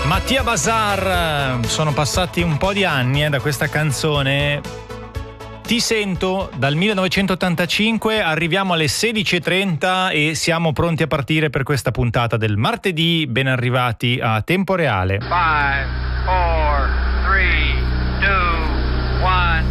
Mattia Bazar, sono passati un po' di anni da questa canzone. Ti sento dal 1985, arriviamo alle 16:30 e siamo pronti a partire per questa puntata del martedì. Ben arrivati a Tempo Reale. 5, 4, 3, 2, 1.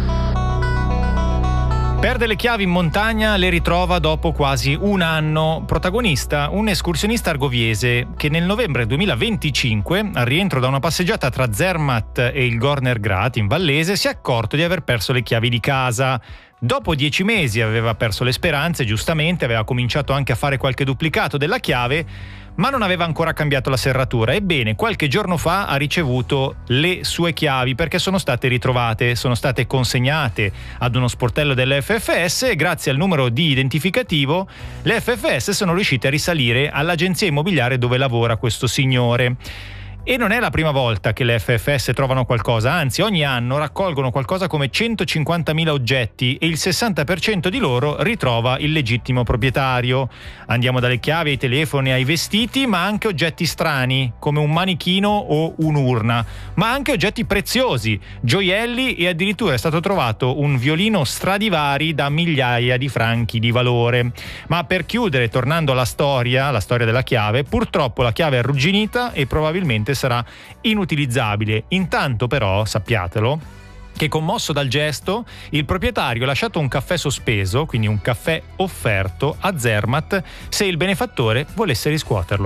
Perde le chiavi in montagna, le ritrova dopo quasi un anno. Protagonista, un escursionista argoviese che nel novembre 2025, al rientro da una passeggiata tra Zermatt e il Gornergrat in Vallese, si è accorto di aver perso le chiavi di casa. Dopo 10 mesi aveva perso le speranze, giustamente, aveva cominciato anche a fare qualche duplicato della chiave, ma non aveva ancora cambiato la serratura. Ebbene, qualche giorno fa ha ricevuto le sue chiavi perché sono state ritrovate, sono state consegnate ad uno sportello dell'FFS e grazie al numero di identificativo le FFS sono riuscite a risalire all'agenzia immobiliare dove lavora questo signore. E non è la prima volta che le FFS trovano qualcosa, anzi ogni anno raccolgono qualcosa come 150.000 oggetti e il 60% di loro ritrova il legittimo proprietario. Andiamo dalle chiavi ai telefoni ai vestiti, ma anche oggetti strani come un manichino o un'urna, ma anche oggetti preziosi, gioielli e addirittura è stato trovato un violino Stradivari da migliaia di franchi di valore. Ma per chiudere, tornando alla storia della chiave, purtroppo la chiave è arrugginita e probabilmente sarà inutilizzabile. Intanto però sappiatelo che, commosso dal gesto, il proprietario ha lasciato un caffè sospeso, quindi un caffè offerto a Zermatt se il benefattore volesse riscuoterlo.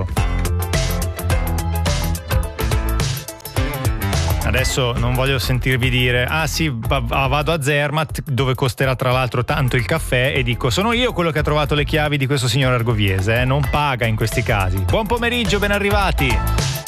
Adesso non voglio sentirvi dire vado a Zermatt dove costerà tra l'altro tanto il caffè e dico sono io quello che ha trovato le chiavi di questo signor argoviese, non paga in questi casi. Buon pomeriggio, ben arrivati.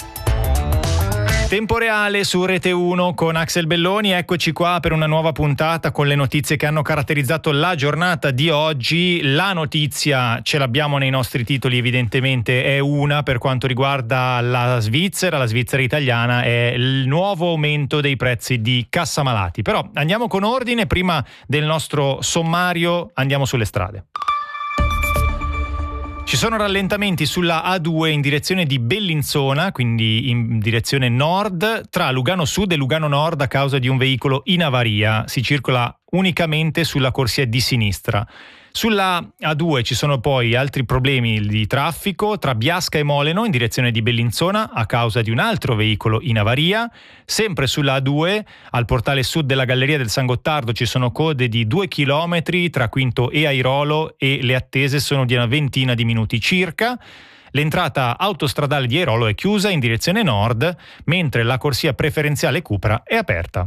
Tempo Reale su Rete 1 con Axel Belloni, eccoci qua per una nuova puntata con le notizie che hanno caratterizzato la giornata di oggi. La notizia ce l'abbiamo nei nostri titoli, evidentemente è una per quanto riguarda la Svizzera italiana, è il nuovo aumento dei prezzi di Cassamalati. Però andiamo con ordine, prima del nostro sommario andiamo sulle strade. Ci sono rallentamenti sulla A2 in direzione di Bellinzona, quindi in direzione nord, tra Lugano Sud e Lugano Nord a causa di un veicolo in avaria. Si circola unicamente sulla corsia di sinistra. Sulla A2 ci sono poi altri problemi di traffico tra Biasca e Moleno in direzione di Bellinzona a causa di un altro veicolo in avaria. Sempre sulla A2 al portale sud della Galleria del San Gottardo ci sono code di 2 chilometri tra Quinto e Airolo e le attese sono di una ventina di minuti circa. L'entrata autostradale di Airolo è chiusa in direzione nord, mentre la corsia preferenziale Cupra è aperta.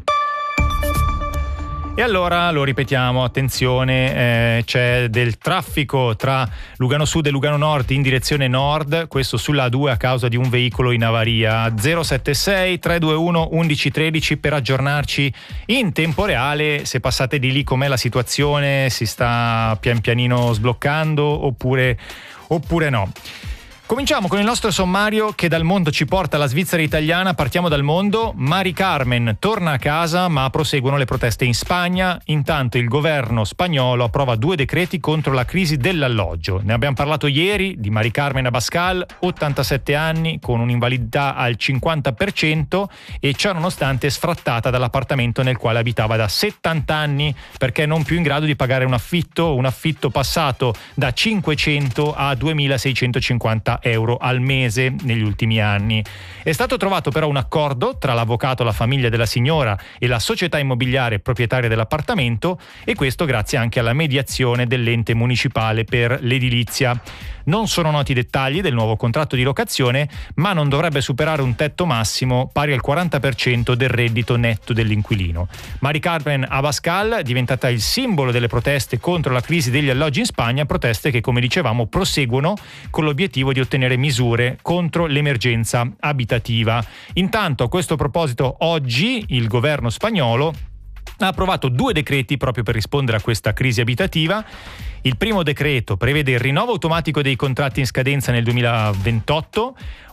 E allora lo ripetiamo, attenzione, c'è del traffico tra Lugano Sud e Lugano Nord in direzione nord, questo sulla A2 a causa di un veicolo in avaria. 076 321 1113 per aggiornarci in tempo reale se passate di lì, com'è la situazione, si sta pian pianino sbloccando oppure no. Cominciamo con il nostro sommario che dal mondo ci porta alla Svizzera italiana. Partiamo dal mondo. Mari Carmen torna a casa ma proseguono le proteste in Spagna. Intanto il governo spagnolo approva 2 decreti contro la crisi dell'alloggio. Ne abbiamo parlato ieri di Mari Carmen Abascal, 87 anni con un'invalidità al 50% e ciò nonostante sfrattata dall'appartamento nel quale abitava da 70 anni perché non più in grado di pagare un affitto passato da 500 a 2.650 euro al mese negli ultimi anni. È stato trovato però un accordo tra l'avvocato, la famiglia della signora e la società immobiliare proprietaria dell'appartamento, e questo grazie anche alla mediazione dell'ente municipale per l'edilizia. Non sono noti i dettagli del nuovo contratto di locazione, ma non dovrebbe superare un tetto massimo pari al 40% del reddito netto dell'inquilino. Mari Carmen Abascal è diventata il simbolo delle proteste contro la crisi degli alloggi in Spagna, proteste che, come dicevamo, proseguono con l'obiettivo di ottenere misure contro l'emergenza abitativa. Intanto, a questo proposito, oggi il governo spagnolo ha approvato 2 decreti proprio per rispondere a questa crisi abitativa. Il primo decreto prevede il rinnovo automatico dei contratti in scadenza nel 2028,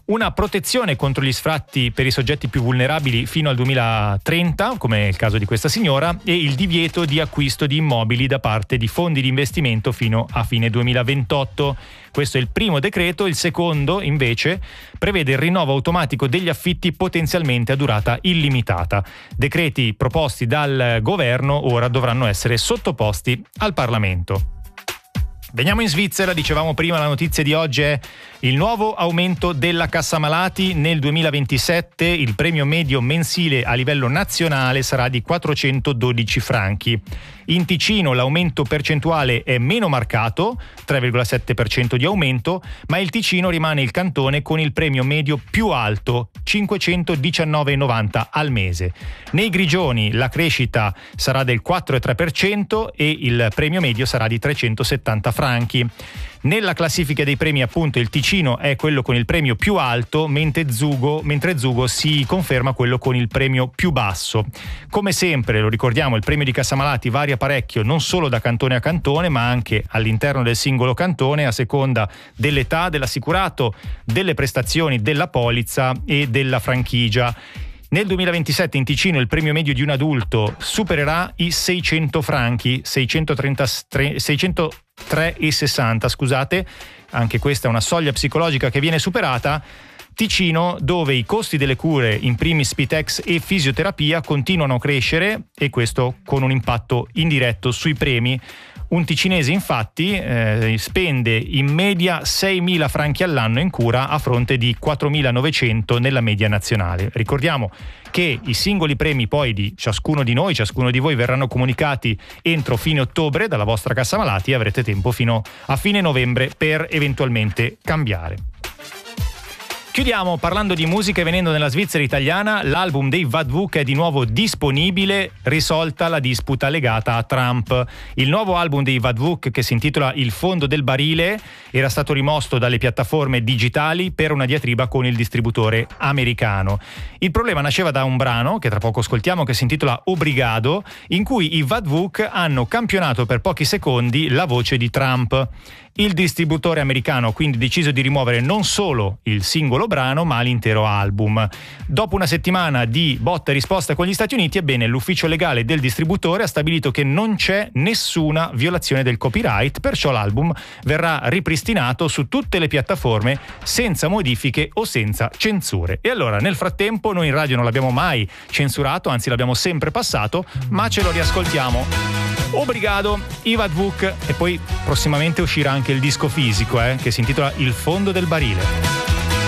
una protezione contro gli sfratti per i soggetti più vulnerabili fino al 2030, come è il caso di questa signora, e il divieto di acquisto di immobili da parte di fondi di investimento fino a fine 2028. Questo è il primo decreto. Il secondo, invece, prevede il rinnovo automatico degli affitti potenzialmente a durata illimitata. Decreti proposti dal governo ora dovranno essere sottoposti al Parlamento. Veniamo in Svizzera, dicevamo prima, la notizia di oggi è il nuovo aumento della cassa malati. Nel 2027 il premio medio mensile a livello nazionale sarà di 412 franchi. In Ticino l'aumento percentuale è meno marcato, 3,7% di aumento, ma il Ticino rimane il cantone con il premio medio più alto, 519,90 al mese. Nei Grigioni la crescita sarà del 4,3% e il premio medio sarà di 370 franchi. Nella classifica dei premi, appunto, il Ticino è quello con il premio più alto, mentre Zugo si conferma quello con il premio più basso. Come sempre, lo ricordiamo, il premio di cassa malati varia parecchio non solo da cantone a cantone, ma anche all'interno del singolo cantone, a seconda dell'età dell'assicurato, delle prestazioni della polizza e della franchigia. Nel 2027 in Ticino il premio medio di un adulto supererà i 600 franchi, 603,60, scusate, anche questa è una soglia psicologica che viene superata. Ticino, dove i costi delle cure, in primis Spitex e fisioterapia, continuano a crescere, e questo con un impatto indiretto sui premi. Un ticinese infatti spende in media 6.000 franchi all'anno in cura a fronte di 4.900 nella media nazionale. Ricordiamo che i singoli premi poi di ciascuno di noi, ciascuno di voi, verranno comunicati entro fine ottobre dalla vostra cassa malati e avrete tempo fino a fine novembre per eventualmente cambiare. Chiudiamo parlando di musica e venendo nella Svizzera italiana. L'album dei Vadvuk è di nuovo disponibile, risolta la disputa legata a Trump. Il nuovo album dei Vadvuk, che si intitola Il fondo del barile, era stato rimosso dalle piattaforme digitali per una diatriba con il distributore americano. Il problema nasceva da un brano, che tra poco ascoltiamo, che si intitola Obrigado, in cui i Vadvuk hanno campionato per pochi secondi la voce di Trump. Il distributore americano ha quindi deciso di rimuovere non solo il singolo brano, ma l'intero album. Dopo una settimana di botta e risposta con gli Stati Uniti, ebbene, l'ufficio legale del distributore ha stabilito che non c'è nessuna violazione del copyright, perciò l'album verrà ripristinato su tutte le piattaforme senza modifiche o senza censure. E allora, nel frattempo, noi in radio non l'abbiamo mai censurato, anzi l'abbiamo sempre passato, ma ce lo riascoltiamo. Obrigado, i Vadvuk, e poi prossimamente uscirà anche il disco fisico, che si intitola Il fondo del barile.